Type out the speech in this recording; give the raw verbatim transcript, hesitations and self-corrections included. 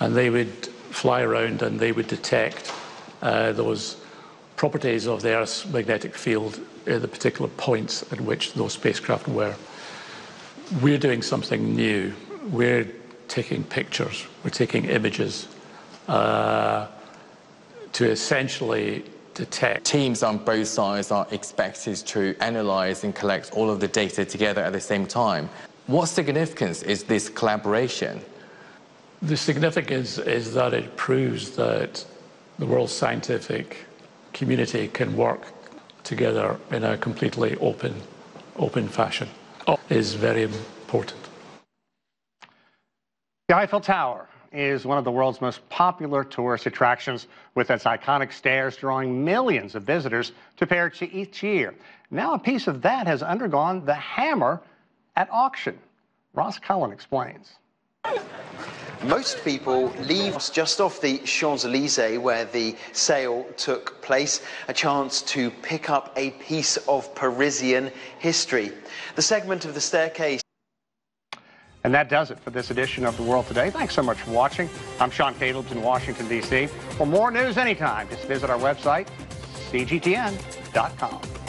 and they would fly around and they would detect uh, those properties of the Earth's magnetic field at the particular points at which those spacecraft were. We're doing something new. We're taking pictures, we're taking images uh, to essentially detect. Teams on both sides are expected to analyse and collect all of the data together at the same time. What significance is this collaboration? The significance is that it proves that the world's scientific community can work together in a completely open, open fashion. Oh, is very important. The Eiffel Tower is one of the world's most popular tourist attractions, with its iconic stairs drawing millions of visitors to Paris each year. Now a piece of that has undergone the hammer at auction. Ross Cullen explains. Most people leave just off the Champs-Élysées, where the sale took place, a chance to pick up a piece of Parisian history. The segment of the staircase. And that does it for this edition of The World Today. Thanks so much for watching. I'm Sean Caleb in Washington, D C For more news anytime, just visit our website, C G T N dot com.